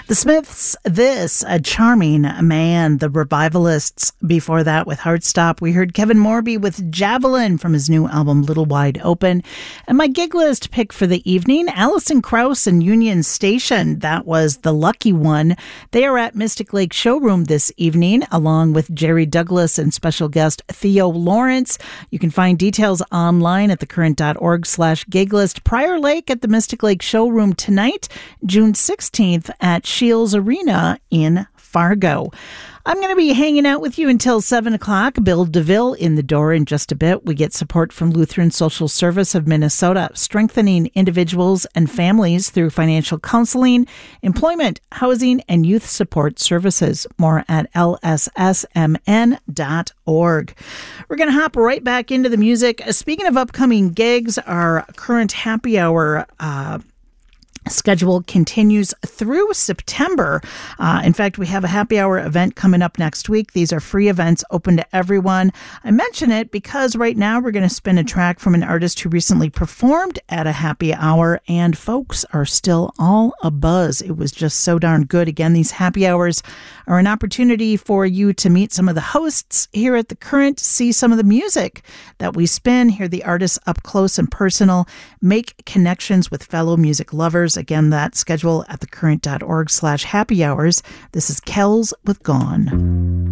The Smiths, this, a charming man. The Revivalists, before that with Heartstop. We heard Kevin Morby with Javelin from his new album Little Wide Open. And my gig list pick for the evening, Alison Krauss and Union Station. That was The Lucky One. They are at Mystic Lake Showroom this evening, along with Jerry Douglas and special guest Theo Lawrence. You can find details online at thecurrent.org/giglist. Prior Lake at the Mystic Lake Showroom tonight, June 16th at Shields Arena in Fargo. I'm going to be hanging out with you until 7 o'clock. Bill DeVille in the door in just a bit. We get support from Lutheran Social Service of Minnesota, strengthening individuals and families through financial counseling, employment, housing, and youth support services. More at lssmn.org. We're going to hop right back into the music. Speaking of upcoming gigs, our current happy hour schedule continues through September. In fact, we have a happy hour event coming up next week. These are free events open to everyone. I mention it because right now we're going to spin a track from an artist who recently performed at a happy hour, and folks are still all abuzz. It was just so darn good. Again, these happy hours are an opportunity for you to meet some of the hosts here at The Current, see some of the music that we spin, hear the artists up close and personal, make connections with fellow music lovers. Again, that schedule at thecurrent.org/happy hours. This is Kells with Gone.